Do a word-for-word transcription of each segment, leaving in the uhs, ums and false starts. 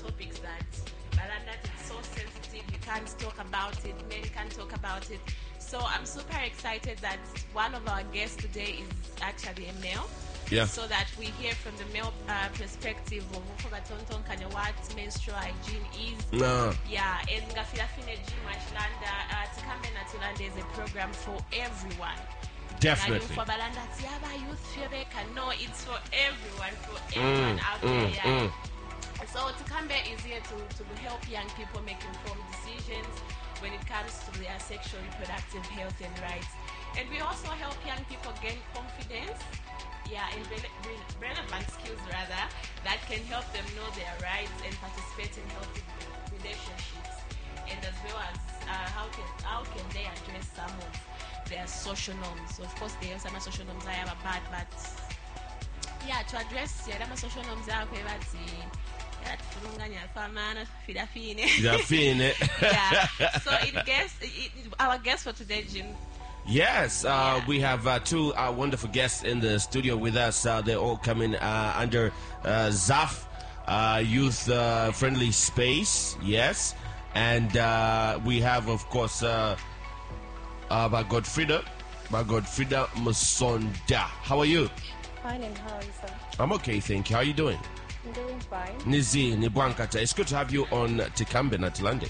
topics that Balanda is so sensitive. You can't talk about it. Men can't talk about it. So I'm super excited that one of our guests today is actually a male. Yeah. So that we hear from the male uh, perspective of what menstrual hygiene is. No. Yeah, and Ngafilafine Jimashilanda, uh, Tikambe Natulanda is a program for everyone. Definitely. For Balanda, Tiaba Youth Fiobeka. No, it's for everyone, for everyone Mm, out mm, there. Yeah. mm. So Tikambe is here to, to help young people make informed decisions when it comes to their sexual reproductive health and rights. And we also help young people gain confidence. Yeah, and re- re- relevant skills rather that can help them know their rights and participate in healthy relationships, and as well as uh, how can how can they address some of their social norms. So of course, there are some social norms I have a bad, but yeah, to address yeah, some social norms I have but yeah, so it guess it, our guest for today, Jim. Yes, uh, Yeah. we have uh, two uh, wonderful guests in the studio with us. Uh, they're all coming uh, under uh, Z A F, uh, Youth uh, Friendly Space, yes. And uh, we have, of course, uh, uh, by Godfrida, by Godfrida Musonda. How are you? Fine, and how are you, sir? I'm okay, thank you. How are you doing? I'm doing fine. Nizi Nibwankata. It's good to have you on Tikambe Natilande.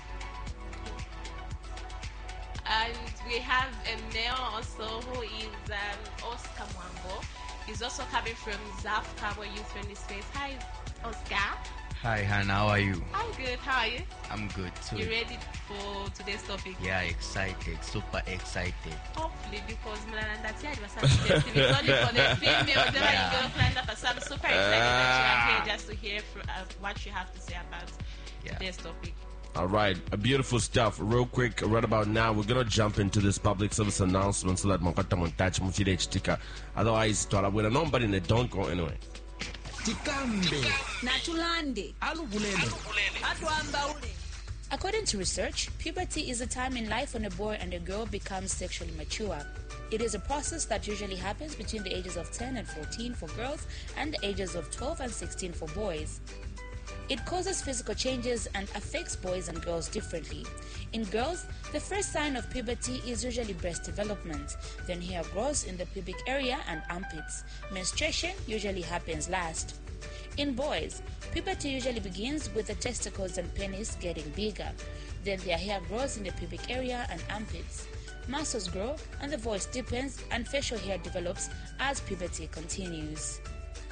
And we have a male also who is um, Oscar Mwambo. He's also coming from Z A F, Cabo Youth Friendly Space. Hi, Oscar. Hi, Hannah, how are you? I'm good. How are you? I'm good too. You ready for today's topic? Yeah, excited, super excited. Hopefully, because Mlanandati was sensitive. It's only for the female. Yeah. Yeah. So I'm super excited that you're here just to hear fr- uh, what you have to say about Yeah. today's topic. All right, uh, beautiful stuff. Real quick, right about now, we're gonna jump into this public service announcement so that Makata Montage Mufide Chitika. Otherwise, Twala nobody and don't go anyway. Tikambe Natulande. alubulele Atwambaule. According to research, puberty is a time in life when a boy and a girl become sexually mature. It is a process that usually happens between the ages of ten and fourteen for girls and the ages of twelve and sixteen for boys. It causes physical changes and affects boys and girls differently. In girls, the first sign of puberty is usually breast development, then hair grows in the pubic area and armpits. Menstruation usually happens last. In boys, puberty usually begins with the testicles and penis getting bigger. Then their hair grows in the pubic area and armpits. Muscles grow and the voice deepens and facial hair develops as puberty continues.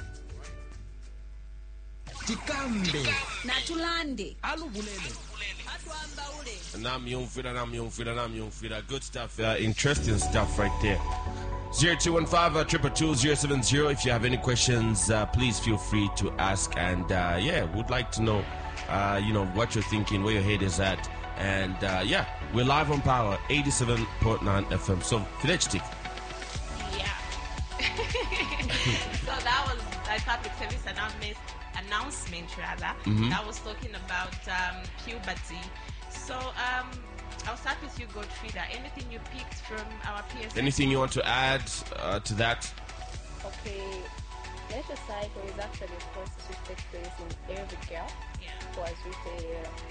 Tikambe Natulande. alubulele Atwambaule. Nam Young Fida, Nam Young Fida, Nam Young Fida. Good stuff, uh, interesting stuff right there. zero two one five uh, triple two zero seven zero. If you have any questions, uh, please feel free to ask. And uh, yeah, would like to know, uh, you know, what you're thinking, where your head is at. And uh, yeah, we're live on Power eighty-seven point nine F M. So, Fidelity. Yeah. So that was a public service announcement, announcement rather. Mhm. That was talking about um, puberty. So um, I'll start with you, Godfrida. Anything you picked from our P S A? Anything you want to add uh, to that? Okay, menstrual cycle is actually a process which takes place in every girl Yeah. who has reached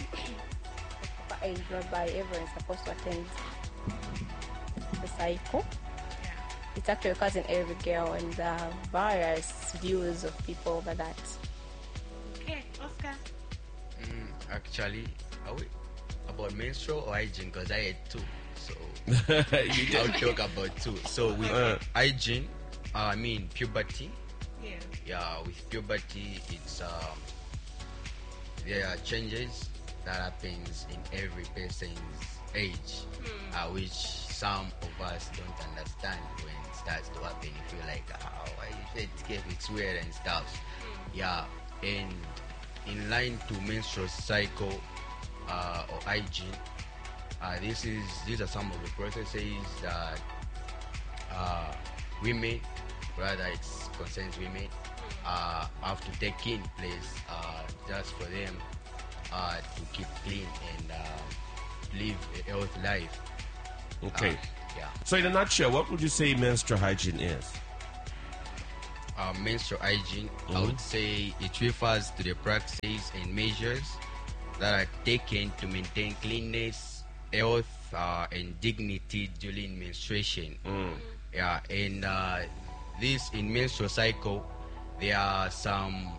a age whereby everyone is supposed to attend the cycle. Yeah. It actually occurs in every girl, and there are various views of people over that. Okay, Oscar. Mm, actually, are we about menstrual or hygiene? Because I had two, so You I'll did. talk about two. So with Uh. hygiene, uh, I mean puberty. Yeah. Yeah, with puberty, it's um, there are changes that happens in every person's age, uh, which some of us don't understand when it starts to happen. You feel like, oh, why is it cave? It's weird and stuff. Yeah, and in line to menstrual cycle uh, or hygiene, uh, this is these are some of the processes that uh, women, rather it concerns women, uh, have to take in place uh, just for them uh, to keep clean and uh, live a healthy life. Okay. Uh, yeah. So, in a nutshell, what would you say menstrual hygiene is? uh, menstrual hygiene, I Mhm. would say it refers to the practices and measures that are taken to maintain cleanliness, health, uh, and dignity during menstruation. Mm. Yeah, and uh, this in menstrual cycle, there are some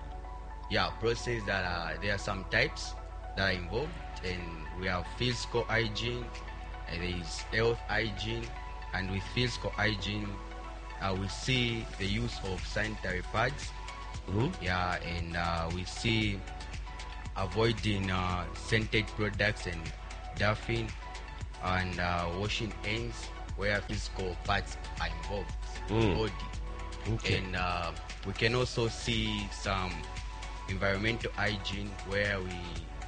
yeah process that are there are some types that are involved, and we have physical hygiene, and there is health hygiene, and with physical hygiene, uh, we see the use of sanitary pads. Mhm. Yeah, and uh, we see avoiding uh, scented products and duffing, and uh, washing hands where physical parts are involved, Mm. body. Okay. And uh, we can also see some environmental hygiene where we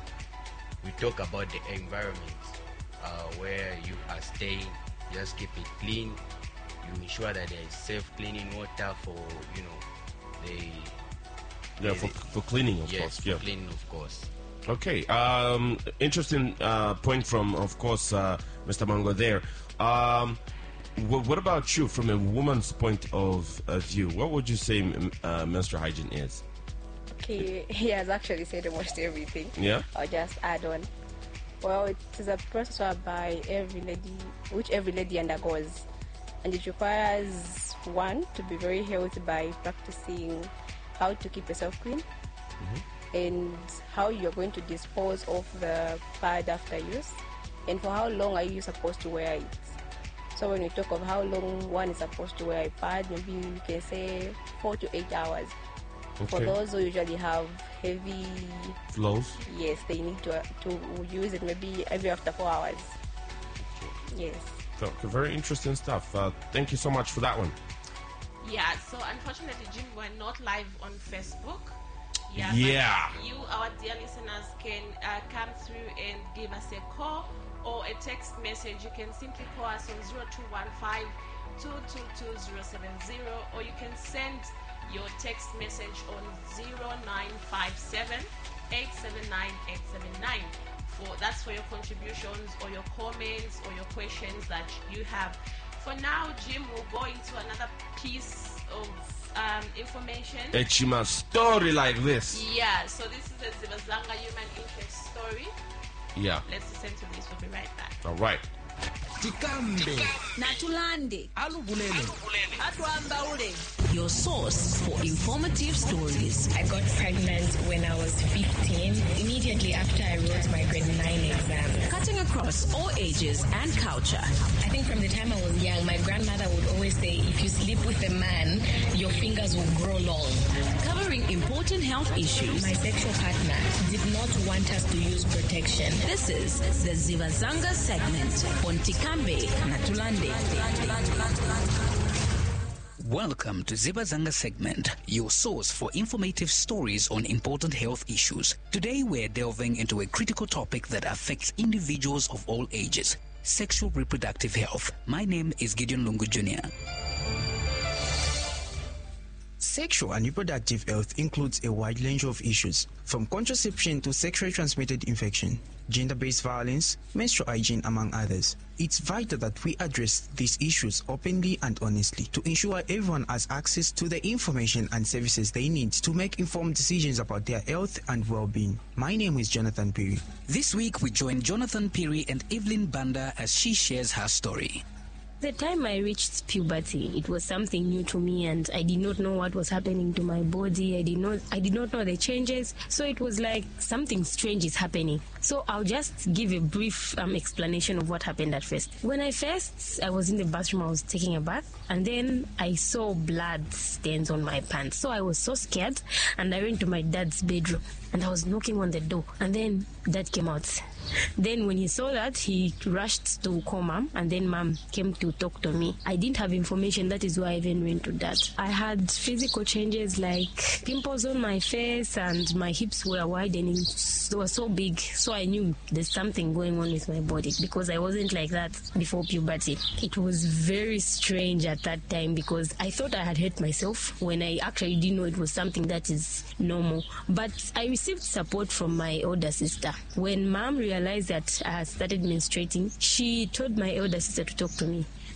we talk about the environment uh, where you are staying. Just keep it clean. You ensure that there is safe cleaning water for you know the Yeah, the- for, for cleaning, of yes, course. for Yeah. cleaning, of course. Okay. Um, interesting uh, point from, of course, uh, Mister Mango there. Um, wh- what about you, from a woman's point of uh, view? What would you say m- uh, menstrual hygiene is? Okay, he has actually said almost everything. Yeah. I'll just add on. Well, it is a process whereby every lady, which every lady undergoes, and it requires one to be very healthy by practicing how to keep yourself clean and how you're going to dispose of the pad after use, and for how long are you supposed to wear it. So when we talk of how long one is supposed to wear a pad, maybe we can say four to eight hours. For Okay. those who usually have heavy, Flows. yes, they need to to use it maybe every after four hours. Yes. So, very interesting stuff. Uh, thank you so much for that one. Yeah, so unfortunately, Jim, we're not live on Facebook. Yeah. Yeah. But you, our dear listeners, can uh, come through and give us a call or a text message. You can simply call us on zero two one five, two two two zero seven zero, or you can send your text message on zero nine five seven, eight seven nine, eight seven nine. For, that's for your contributions or your comments or your questions that you have. For now, Jim will go into another piece of um, information. A Chima story like this. Yeah, so this is a Zibazanga human interest story. Yeah. Let's listen to this. We'll be right back. All right. Tikambe. natulande Alubulele. atwambaule your source for informative stories. I got pregnant when I was fifteen, immediately after I wrote my grade nine exam. Cutting across all ages and culture. I think from the time I was young, my grandmother would always say, if you sleep with a man, your fingers will grow long. Covering important health issues. My sexual partner did not want us to use protection. This is the Zivazanga segment on Tikambe Natulande. Welcome to Zibazanga segment, your source for informative stories on important health issues. Today we're delving into a critical topic that affects individuals of all ages, sexual reproductive health. My name is Gideon Lungu Junior Sexual and reproductive health includes a wide range of issues, from contraception to sexually transmitted infection, gender-based violence, menstrual hygiene, among others. It's vital that we address these issues openly and honestly to ensure everyone has access to the information and services they need to make informed decisions about their health and well-being. My name is Jonathan Perry. This week we join Jonathan Perry and Evelyn Banda as she shares her story. The time I reached puberty, it was something new to me, and I did not know what was happening to my body. I did not, I did not know the changes. So it was like something strange is happening. So I'll just give a brief um, explanation of what happened at first. When I first, I was in the bathroom, I was taking a bath, and then I saw blood stains on my pants. So I was so scared, and I went to my dad's bedroom, and I was knocking on the door, and then Dad came out. Then when he saw that, he rushed to call Mom, and then Mom came to talk to me. I didn't have information, that is why I even went to Dad. I had physical changes like pimples on my face, and my hips were widening. They were so big, so I knew there's something going on with my body because I wasn't like that before puberty. It was very strange at that time because I thought I had hurt myself when I actually didn't know it was something that is normal. But I received support from my older sister. When Mom realized that I had started menstruating, she told my elder sister to talk to me.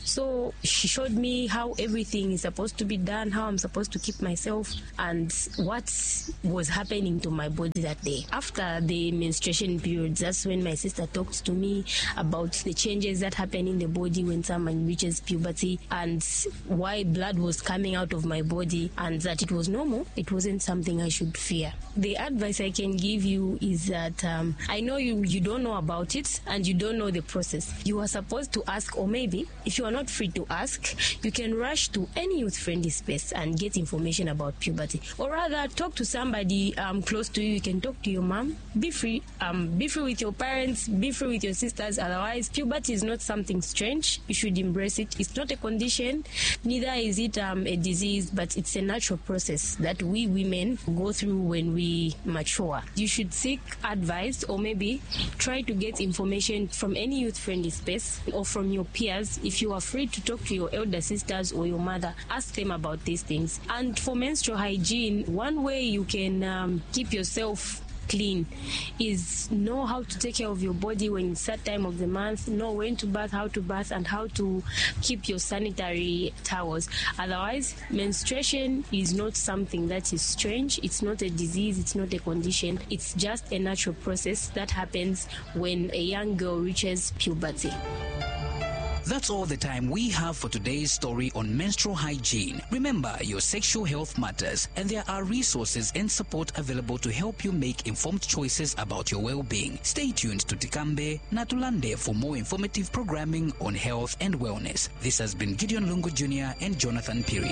So she showed me how everything is supposed to be done, how I'm supposed to keep myself, and what was happening to my body that day. After the menstruation periods, that's when my sister talked to me about the changes that happen in the body when someone reaches puberty, and why blood was coming out of my body, and that it was normal. It wasn't something I should fear. The advice I can give you is that um, I know you, you don't know about it and you don't know the process. You are supposed to ask, or maybe if you are not free to ask, you can rush to any youth-friendly space and get information about puberty. Or rather, talk to somebody um, close to you. You can talk to your mom. Be free. Um, be free with your parents. Be free with your sisters. Otherwise, puberty is not something strange. You should embrace it. It's not a condition. Neither is it um, a disease, but it's a natural process that we women go through when we mature. You should seek advice, or maybe try to get information from any youth-friendly space or from your peers. If you are free to talk to your elder sisters or your mother, ask them about these things. And for menstrual hygiene, one way you can um, keep yourself clean is know how to take care of your body when it's that time of the month, know when to bath, how to bath, and how to keep your sanitary towels. Otherwise, menstruation is not something that is strange. It's not a disease. It's not a condition. It's just a natural process that happens when a young girl reaches puberty. That's all the time we have for today's story on menstrual hygiene. Remember, your sexual health matters, and there are resources and support available to help you make informed choices about your well-being. Stay tuned to Tikambe Natulande for more informative programming on health and wellness. This has been Gideon Lungu Junior and Jonathan Piri.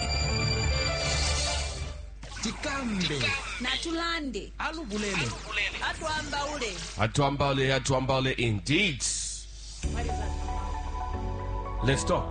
Tikambe Natulande Alubulele Atuambaule Atuambale, Atuambale, indeed. What is that? Let's talk.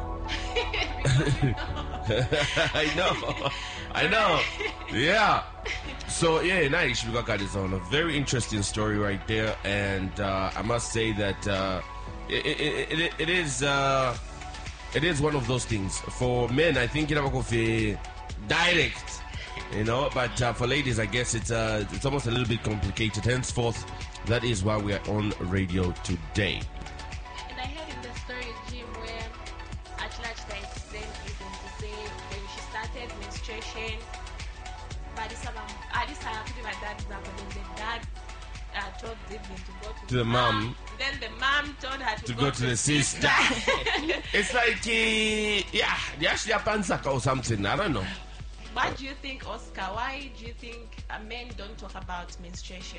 I know. I know. Yeah. So, yeah, nice. We got this on a very interesting story right there. And uh, I must say that uh, it, it, it, it is uh, it is one of those things. For men, I think it's direct, you know. But uh, for ladies, I guess it's, uh, it's almost a little bit complicated. Henceforth, that is why we are on radio today. And I heard in the story, Jim, where Atlanta explained even to say when she started menstruation, but this could be my dad's example, then the dad uh, told Evelyn to go to, To the mom. Then the mom told her to, To go, go to the sister. It's like, uh, yeah, they actually have pansaka or something. I don't know. What do you think, Oscar? Why do you think uh, men don't talk about menstruation?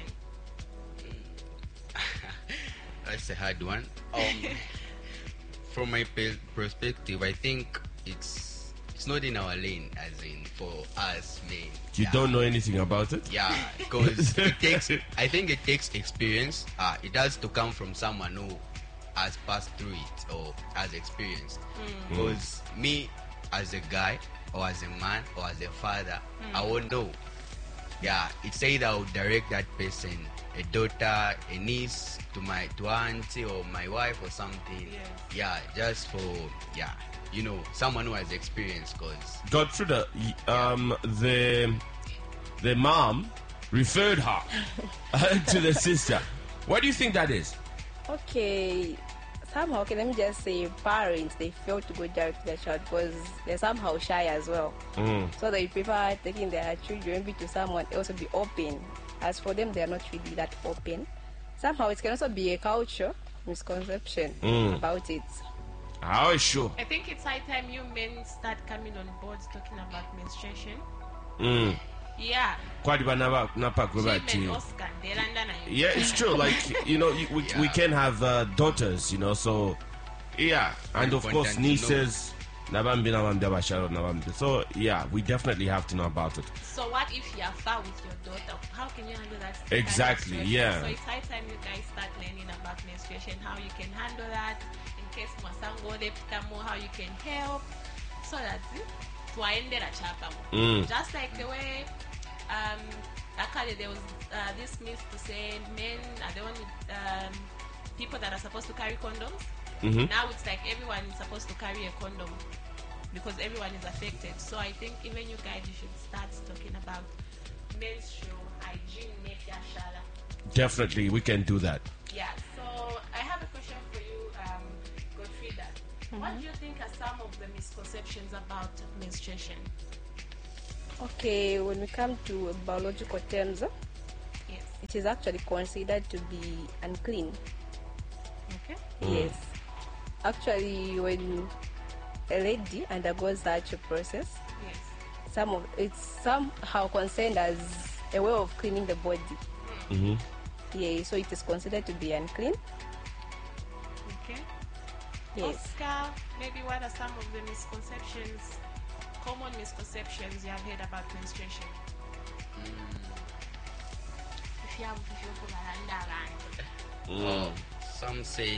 That's a hard one. Um, from my pe- perspective, I think it's it's not in our lane, as in for us men. You yeah. don't know anything about it? Yeah, because it takes. I think it takes experience. Uh, it has to come from someone who has passed through it or has experienced. Mm. Because mm. me, as a guy or as a man or as a father, mm. I won't know. Yeah, it's either I would direct that person, a daughter, a niece, to my to auntie or my wife or something. Yes. Yeah, just for yeah, you know, someone who has experience. Cause Gertrude, um, the the mom referred her to the sister. What do you think that is? Okay, somehow, okay, let me just say, parents, they fail to go direct to their child because they're somehow shy as well. Mm. So they prefer taking their children maybe to someone else to be open. As for them, they are not really that open. Somehow, it can also be a culture misconception Mm. about it. How sure? I think it's high time you men start coming on board talking about menstruation. Mm. Yeah. Kwadi banaba napa Jim and kwabati. Oscar, they're under nine. Yeah, it's true. Like, you know, you- we, we can have uh, daughters, you know, so yeah, and of Important course to know. nieces. Nabambi, nabambi, abasharo, nabambi. So yeah, we definitely have to know about it. So what if you are far with your daughter? How can you handle that? Exactly, kind of yeah. So it's high time you guys start learning about menstruation, how you can handle that, in case masango lepitamo, how you can help, so that twaendera chapamo. Mm. Just like the way um, actually there was uh, this myth to say men are the only um, people that are supposed to carry condoms. Mhm. Now it's like everyone is supposed to carry a condom because everyone is affected. So I think even you guys, you should start talking about menstrual hygiene. Definitely, we can do that. Yeah. So I have a question for you, um, Godfrida. What do you think are some of the misconceptions about menstruation? Okay, when we come to biological terms, Yes. it is actually considered to be unclean. Okay. Yes. Actually, when a lady undergoes such a process, Yes. some of it's somehow considered as a way of cleaning the body. Mm-hmm. Yeah, so it is considered to be unclean. Okay. Yes. Oscar, maybe what are some of the misconceptions, common misconceptions you have heard about menstruation? If you have, if you have Uh, some say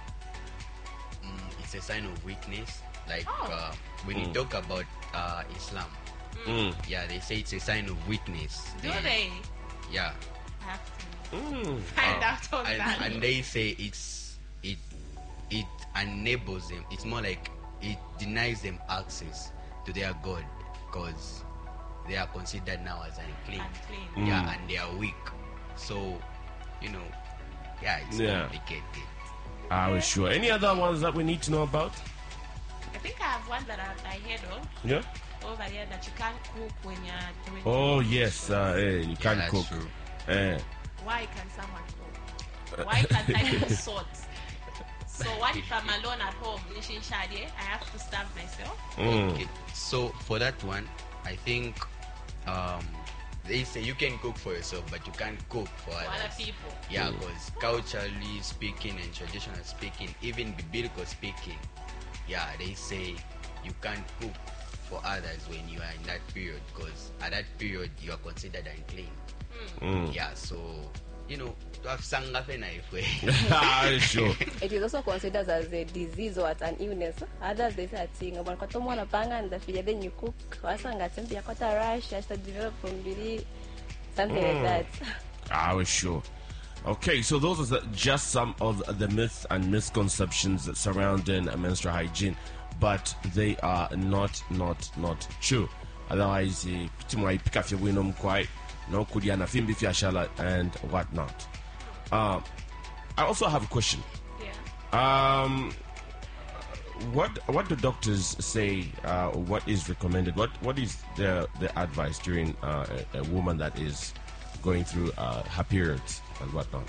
mm, it's a sign of weakness. Like Oh. uh, when you talk about uh, Islam, Mm. yeah, they say it's a sign of weakness. Do they? Yeah. I have to Mm. find out on and, that. and they say it's it it enables them. It's more like it denies them access to their God because they are considered now as unclean. Unclean. Yeah, and they are weak. So, you know, yeah, it's Yeah. complicated. I was sure. Any other ones that we need to know about? I think I have one that I, I heard of Yeah. over here that you can't cook when you're doing. Oh yes, uh, eh, you can't that's cook. true. Eh. Why can someone cook? Why can't I use salt? So what if I'm alone at home? Nishin Shadi, I have to starve myself. Mm. Okay, so for that one, I think um, they say you can cook for yourself, but you can't cook for For others. other people. Yeah, because culturally speaking and traditional speaking, even biblical speaking, yeah, they say you can't cook for others when you are in that period, because at that period you are considered unclean. Mm. Yeah, so you know, to have sanga fe na ifwe. Ah, sure. It is also considered as a disease or as an illness. Others they say thing about kotomona panga and the figure then you cook wasanga tempi akota rash as to develop from really something like that. I was sure. Okay, so those are the- just some of the myths and misconceptions surrounding menstrual hygiene, but they are not, not, not true. Otherwise, eh, pitimwa ipika fya wino mkwai, no kudia na fimbi fya shala and whatnot. Um, I also have a question. Yeah. Um, what what do doctors say? Uh, what is recommended? What what is the the advice during uh, a, a woman that is going through uh, her periods and whatnot?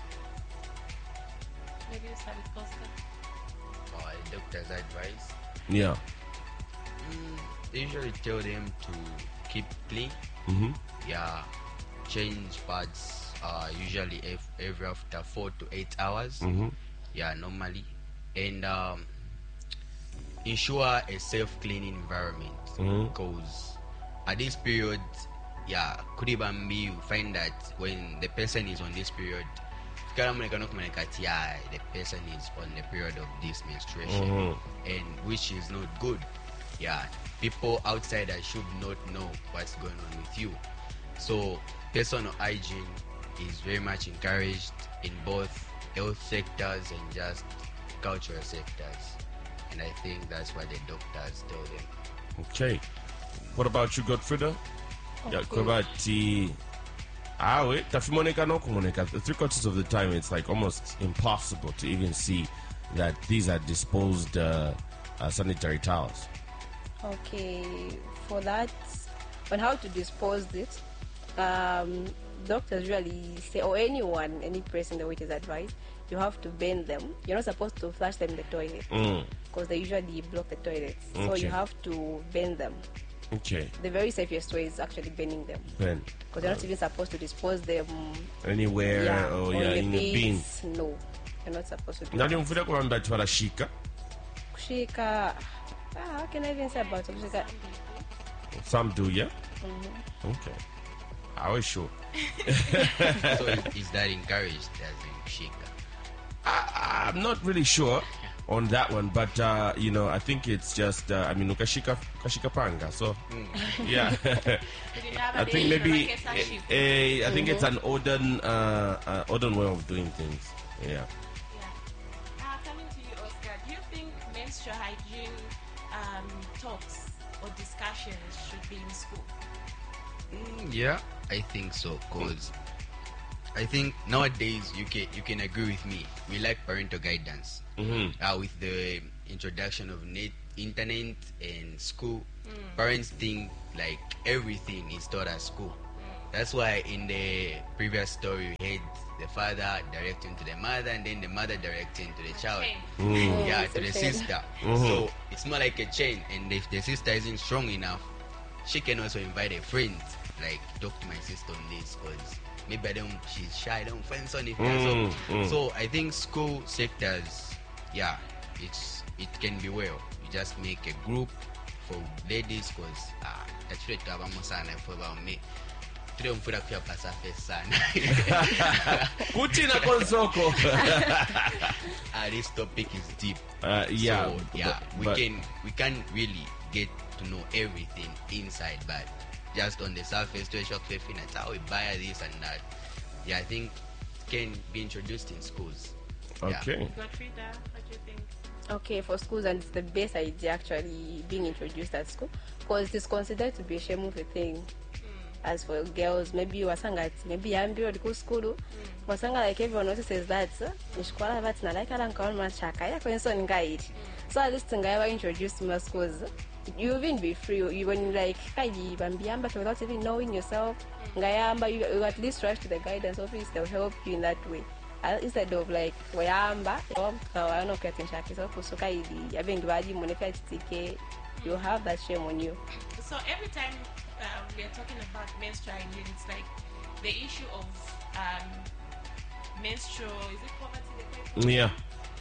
Maybe you start with Oscar. Or a doctor's advice. Yeah. They usually tell them to keep clean. Mm-hmm. Yeah, change pads uh, usually ev- every after four to eight hours. Mm-hmm. Yeah, normally, and um, ensure a safe cleaning environment Mhm. because at this period, yeah, could even be you find that when the person is on this period, yeah, the person is on the period of this menstruation, Mhm. and which is not good. Yeah, people outsiders should not know what's going on with you. So personal hygiene is very much encouraged in both health sectors and just cultural sectors, and I think that's what the doctors tell them. Okay. What about you, Godfrida? Yeah, Kobati. Ah, wait. Tafimoneka no kumoneka. Three quarters of the time, it's like almost impossible to even see that these are disposed uh, uh, sanitary towels. Okay, for that, on how to dispose it, um, doctors usually say, or anyone, any person the way it is advised, you have to bend them. You're not supposed to flush them in the toilet Mm. because they usually block the toilets. So Okay. you have to bend them. Okay. The very safest way is actually bending them Ben. because you're not even supposed to dispose them. Anywhere yeah, or on yeah, the in the bin. bins. No, you're not supposed to do Nali that. mfida kwamba twala shika. Kushika, ah, how can I even say about kushika? Some do, yeah? Mhm. Okay. I was sure. So is that encouraged as in shika? I, I'm not really sure on that one, but uh, you know, I think it's just uh, I mean, ukashika ukashika panga. So yeah, I think maybe eh, I think it's an modern uh, uh, modern way of doing things. Yeah. Uh, coming to you, Oscar, do you think menstrual hygiene um, talks or discussions should be in school? Mm, yeah, I think so. Cause I think nowadays you can you can agree with me. We lack parental guidance. Mm-hmm. Uh, with the introduction of net, internet and school, mm. parents think like everything is taught at school. Mm. That's why in the previous story we had the father directing to the mother and then the mother directing to the child. Mm. Yeah, to the sister. Mm-hmm. So it's more like a chain. And if the sister isn't strong enough, she can also invite a friend, like talk to my sister on this because maybe I don't, she's shy, I don't find son if mm, so, mm. so I think school sectors, yeah, it's it can be well. You just make a group for ladies because ah, that's right. To have a sana for about me. Today I'm for the pasa face sana. Kutina konsoko. Ah, this topic is deep. Uh, yeah, so, yeah, but, we but, can we can't really get to know everything inside, but just on the surface to a shock fifteen, that's how we buy this and that. Yeah, I think it can be introduced in schools. Okay. Yeah. Gotrida, what do you think? Okay, for schools, and it's the best idea actually being introduced at school because it's considered to be a shame of a thing. Mm. As for girls, maybe wasanga maybe yambi or go school, wasanga like everyone notices that in school that's not like I don't call my chaka. Yeah, for instance, guide. So at least when I introduced to my schools, you even be free. You when like kaiji bambiamba without even knowing yourself. Ngayamba, you, you at least rush to the guidance office. They'll help you in that way. Uh, instead of like wayamba, I don't get in shaki. So for sokaidi, having badi monica tike, you have that shame on you. So every time um, we are talking about menstrual hygiene, it's like the issue of um, menstrual. Is it poverty? Yeah.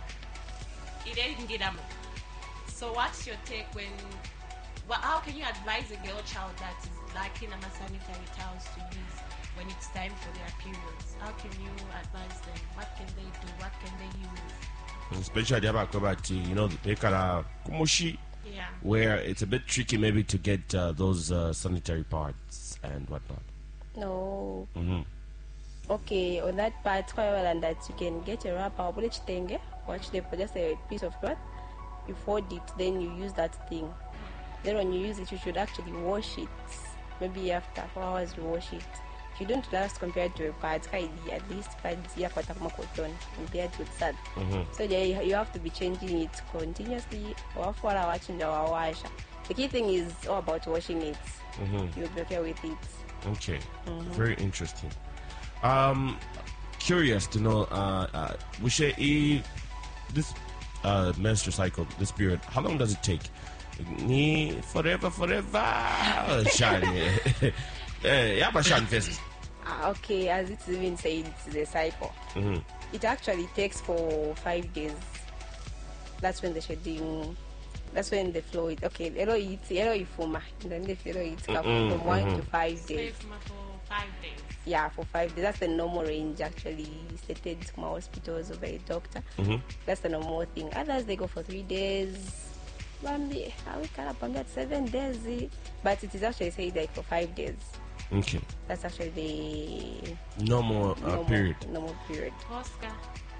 It ain't get them. So what's your take when, well, how can you advise a girl child that is lacking a sanitary towels to use when it's time for their periods? How can you advise them? What can they do? What can they use? Especially about, you know, kumoshi, yeah, where it's a bit tricky maybe to get uh, those uh, sanitary parts and whatnot. No. Mm-hmm. Okay, on that part, quite well, and that you can get a wrapper or watch them for just a piece of cloth. You fold it, then you use that thing. Then when you use it, you should actually wash it. Maybe after four hours you wash it. If you don't last compared to a pad, at least pads here for cotton compared with sand. Mm-hmm. So yeah, you have to be changing it continuously or for a watching our wash. The key thing is all about washing it. Mm-hmm. You'll be okay with it. Okay, mm-hmm. Very interesting. Um, curious to know, uh, uh, we say this uh, menstrual cycle, this period, how long does it take? Forever, forever. Shiny. Yeah, but shiny first. Okay, as it's even said, it's the cycle. Mm-hmm. It actually takes for five days. That's when the shedding. That's when the flow. Okay, ero eats, ero ifuma. Then the ero eats from mm-hmm. one mm-hmm. to five days. For five days. Yeah, for five days. That's the normal range actually stated in hospitals or by a doctor. Mm-hmm. That's the normal thing. Others they go for three days. Bambi, we can up on that seven days. But it is actually said like for five days. Okay. That's actually the normal, uh, normal period. Normal period. Oscar.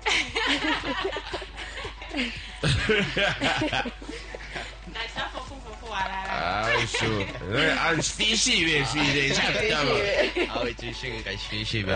Ah, sure. I'm fishy, fishy. How it is fishy, You've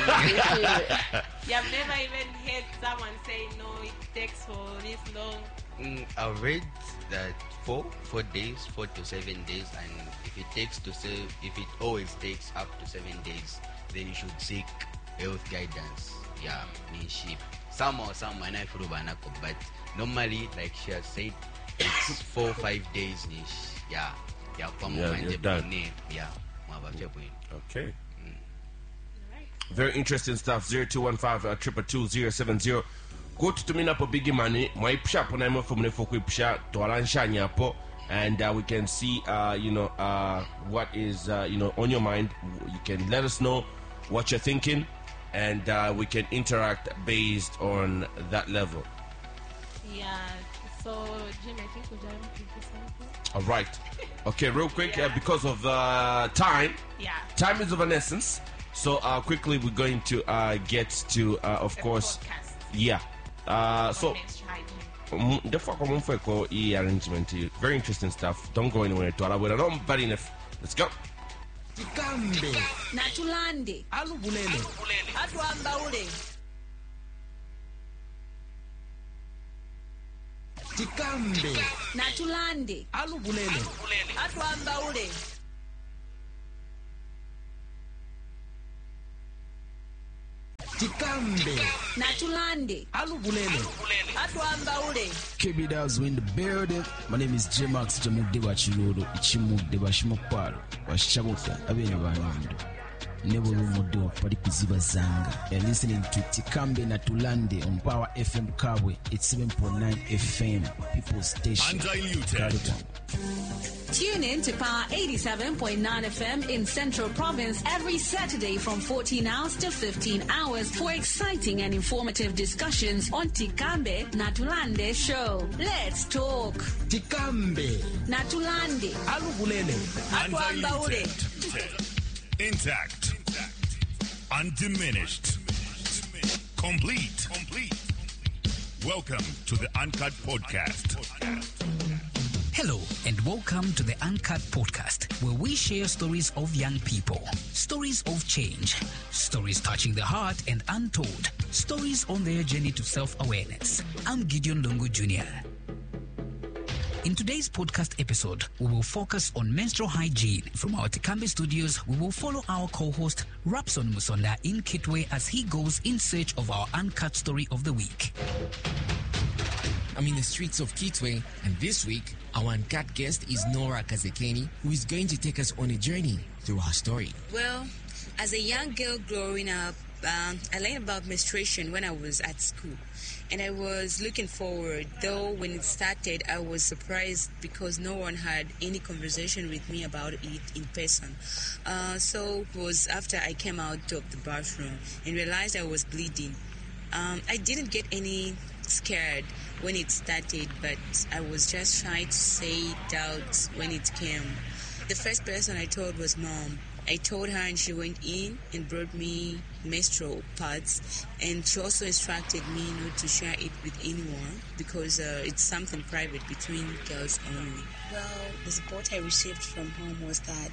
never even heard someone say no, it takes for this long. Mm, I read that four, four days, four to seven days, and if it takes to say, if it always takes up to seven days, then you should seek health guidance. Yeah, mean sheep. Some or some when I follow banako, but normally, like she has said, it's four five days. Yeah, yeah, yeah, you're done. Yeah, okay. Mm. Very interesting stuff. Zero two one five triple two zero seven zero. Go to Tumina for big money. My shop when I'm from the Fokuipsha to Alanshanya, and uh, we can see, uh, you know, uh, what is, uh, you know, on your mind. You can let us know what you're thinking, and uh, we can interact based on that level. Yeah. So, Jim, I think we're done with something. All right. Okay, real quick, yeah. uh, because of uh, time. Yeah. Time is of an essence. So, uh, quickly, we're going to uh, get to, uh, of the course. Podcast. Yeah. Uh, so, um, the fuck arrangement. Very interesting stuff. Don't go anywhere. Let's go. Tikambe. Natulande. Alubulele. Atwambaule. Tikambe. Natulande. Alubulele. Atwambaule. Tikambe. Natulande. Alubulele. Atwambaule. K B Dubs in the building. My name is J Max Jamudde Bachilodo. Ichimudde Bashimakwalo. Bashabuka. Abene Banando. Never rumodde wa pali kuziba zanga. You're listening to Tikambe Natulande on Power F M Kabwe. It's seven point nine F M. People's Station. Undiluted. Tune in to Power eighty-seven point nine F M in Central Province every Saturday from fourteen hours to fifteen hours for exciting and informative discussions on Tikambe Natulande Show. Let's talk. Tikambe Natulande. Alubulele. Atwambaule. Intact. Undiminished. Complete. Complete. Welcome to the Uncut Podcast. Hello and welcome to the Uncut Podcast, where we share stories of young people, stories of change, stories touching the heart and untold, stories on their journey to self-awareness. I'm Gideon Lungu Junior In today's podcast episode, we will focus on menstrual hygiene. From our Tikambe studios, we will follow our co-host Rapson Musonda in Kitwe as he goes in search of our uncut story of the week. I'm in the streets of Kitwe, and this week, our uncut guest is Nora Kazekeni, who is going to take us on a journey through her story. Well, as a young girl growing up, um, I learned about menstruation when I was at school. And I was looking forward, though when it started, I was surprised because no one had any conversation with me about it in person. Uh, so it was after I came out of the bathroom and realized I was bleeding. Um, I didn't get any scared when it started, but I was just trying to say it out when it came. The first person I told was Mom. I told her and she went in and brought me menstrual pads, and she also instructed me not to share it with anyone because uh, it's something private between girls only. Well, the support I received from home was that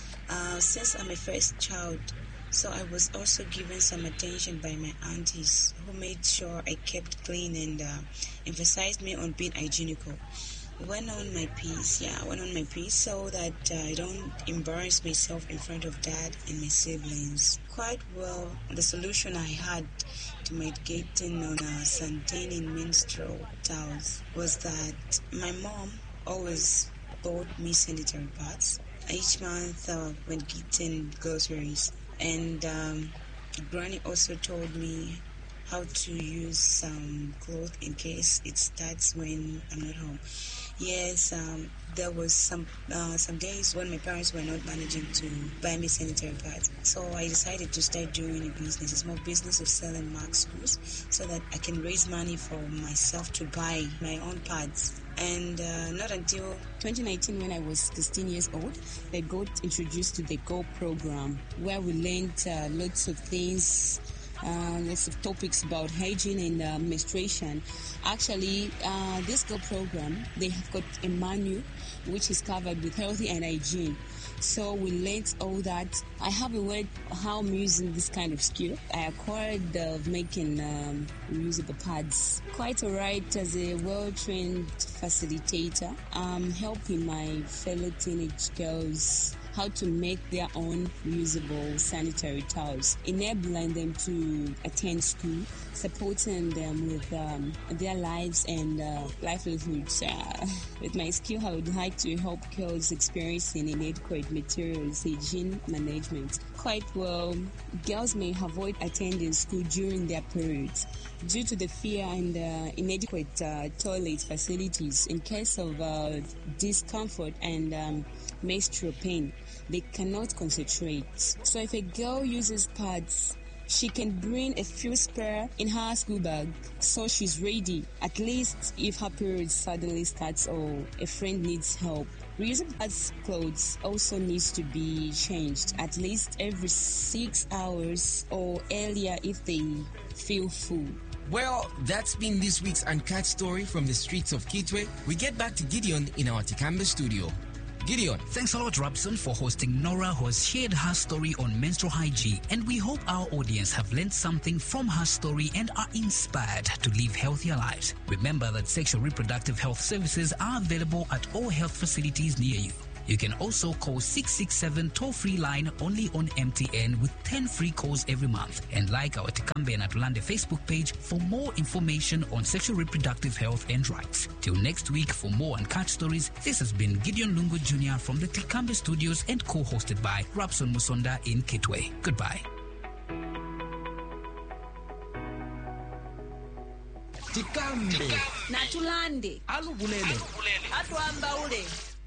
uh, since I'm a first child, so I was also given some attention by my aunties who made sure I kept clean and uh, emphasized me on being hygienical. Went on my piece, yeah, went on my piece so that uh, I don't embarrass myself in front of dad and my siblings. Quite well, the solution I had to mitigating on uh, sustaining menstrual towels was that my mom always bought me sanitary pads each month uh, when getting groceries. And um, Granny also told me how to use some cloth in case it starts when I'm not home. Yes, um, there was some uh, some days when my parents were not managing to buy me sanitary pads. So I decided to start doing a business, a small business of selling max screws so that I can raise money for myself to buy my own pads. And uh, not until twenty nineteen, when I was sixteen years old, I got introduced to the Go program, where we learned uh, lots of things, uh, lots of topics about hygiene and uh, menstruation. Actually, uh, this Go program, they have got a manual which is covered with healthy and hygiene. So we learned all that. I have a word how I'm using this kind of skill. I acquired uh, making um, reusable pads. Quite alright as a well-trained facilitator. I'm helping my fellow teenage girls how to make their own reusable sanitary towels, enabling them to attend school, supporting them with um, their lives and uh, livelihoods. Uh, with my skill, I would like to help girls experiencing inadequate materials hygiene management. Quite well, girls may avoid attending school during their periods due to the fear and uh, inadequate uh, toilet facilities. In case of uh, discomfort and um, menstrual pain, they cannot concentrate. So if a girl uses pads, she can bring a few spare in her school bag so she's ready, at least if her period suddenly starts or a friend needs help. Reusable pads clothes also needs to be changed at least every six hours or earlier if they feel full. Well, that's been this week's Uncut story from the streets of Kitwe. We get back to Gideon in our Tikambe studio. Gideon. Thanks a lot, Robson, for hosting Nora, who has shared her story on menstrual hygiene. And we hope our audience have learned something from her story and are inspired to live healthier lives. Remember that sexual reproductive health services are available at all health facilities near you. You can also call six six seven toll-free line only on M T N with ten free calls every month. And like our Tikambe and Atulande Facebook page for more information on sexual reproductive health and rights. Till next week, for more Uncut Stories, this has been Gideon Lungu Junior from the Tikambe studios and co-hosted by Rapson Musonda in Kitwe. Goodbye. Tikambe Natulande alubulele atwambaule.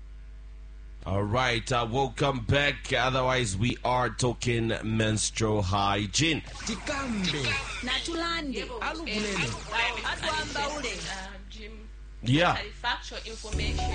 All right, uh, welcome back. Otherwise, we are talking menstrual hygiene. Tikambe Natulande alubulele atwambaule. Jim, Yeah. factual information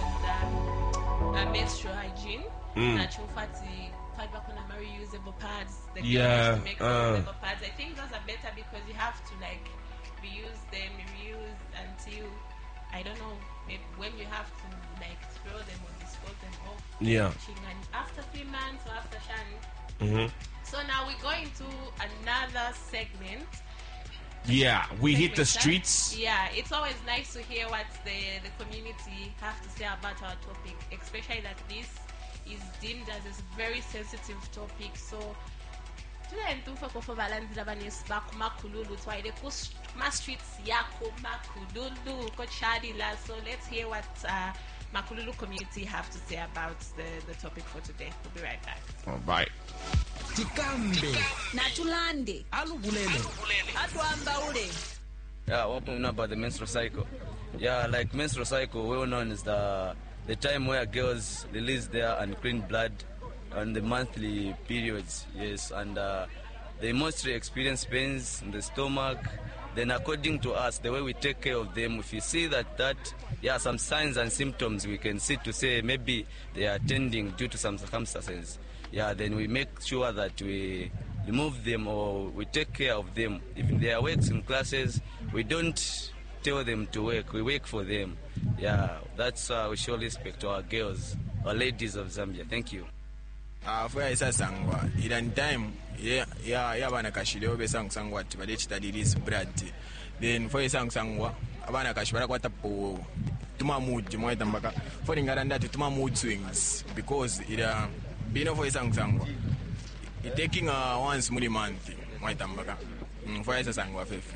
on the uh, menstrual hygiene. Mm. Natural fatty, fiber kuna very usable pads. The girls Yeah, to make uh. usable pads. I think those are better because you have to like reuse them, reuse until I don't know maybe when you have to like throw them or dispose them off. Yeah. And after three months or after shan. Mm-hmm. So now we're going to another segment. Yeah, we hit the segment. streets. Yeah, it's always nice to hear what the, the community have to say about our topic, especially that this is deemed as a very sensitive topic. So today for balandira banesba kumakhululu twaile kuma streets yakho makhululu kochadila. So let's hear what uh, Makhululu community have to say about the, the topic for today. We'll be right back. All right. Tikambe Natulande alubulele atwambaule. Yeah, what do you know about the menstrual cycle? Yeah, like menstrual cycle, well known is the the time where girls release their unclean blood on the monthly periods. Yes, and uh, they mostly experience pains in the stomach. Then, according to us, the way we take care of them, if you see that that yeah, some signs and symptoms we can see to say maybe they are attending due to some circumstances. Yeah, then we make sure that we remove them or we take care of them. If they are works in classes, we don't tell them to work, we work for them. Yeah, that's uh, we show respect to our girls, our ladies of Zambia. Thank you. Uh, for isa sangwa ilan time ya ya ya bana kashileo be sang sangwa tibade chitadiri's brad then for isa sangwa abana kashibara kwata po tuma mood moita mbaka for ingara ndati tuma mood swings because ira bino for isa sangwa it taking uh, once muri month moita mbaka mm, for isa sangwa fefe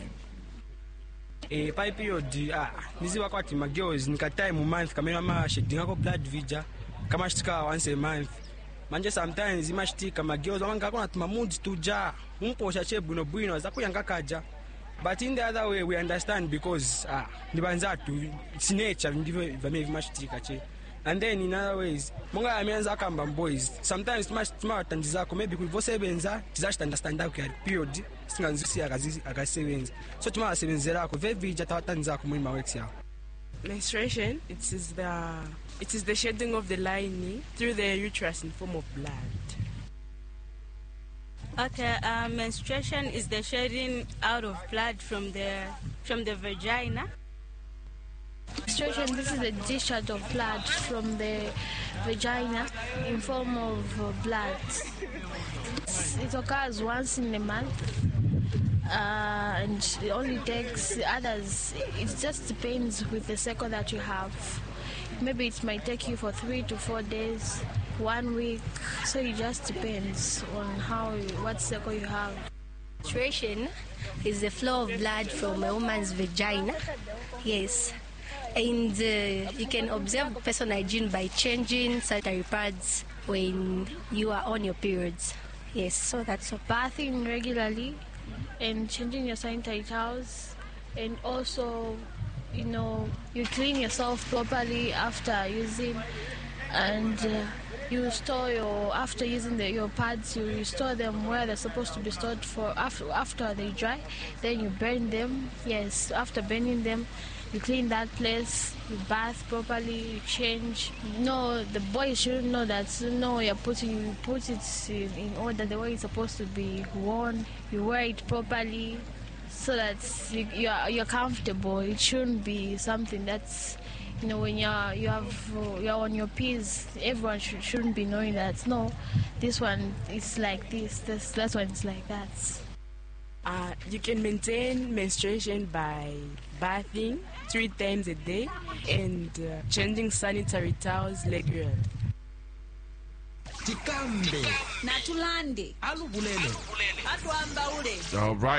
eh pa period ah niziwa kwati ma girls nika time month kamera ma shedinga ko blood vija kama shitika once a month manje sometimes imashtika ma girls wanga kona tuma mood tuja umposha che buno buno za kuyanga kaja but in the other way we understand because ah nibanza tu it's nature ndivyo vame imashtika che and then in other ways monga amenza kamba boys sometimes tuma tandizako maybe kulivosebenza tizashita understand that period singanzisi akazi akasebenza so tuma sebenzera ko vevija tawatanzako mu works yako. Menstruation, it is the it is the shedding of the lining through the uterus in form of blood. Okay, uh, menstruation is the shedding out of blood from the from the vagina. Menstruation, this is the discharge of blood from the vagina in form of uh, blood. It occurs once in a month. Uh, and it only takes others, it just depends with the cycle that you have. Maybe it might take you for three to four days, one week, so it just depends on how you, what cycle you have. Menstruation is the flow of blood from a woman's vagina, yes, and uh, you can observe personal hygiene by changing sanitary pads when you are on your periods, yes, so that's all. Bathing regularly and changing your sanitary towels, and also, you know, you clean yourself properly after using, and uh, you store your after using the, your pads, you, you store them where they're supposed to be stored for after after they dry. Then you burn them. Yes, after burning them, you clean that place. You bath properly. You change. No, the boys should know that. No, you're putting you put it in, in order the way it's supposed to be worn. You wear it properly so that you, you're you're comfortable. It shouldn't be something that's you know, when you're you have uh, you're on your P's, everyone should, shouldn't be knowing that. No, this one is like this. This that one is like that. Uh, you can maintain menstruation by bathing three times a day and uh, changing sanitary towels regularly. Tikambe natulande alubulele atwamba ule All right.